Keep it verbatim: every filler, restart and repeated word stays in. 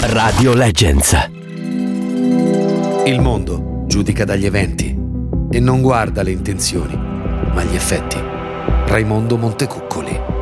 Radio Legends. Il mondo giudica dagli eventi e non guarda le intenzioni, ma gli effetti. Raimondo Montecuccoli.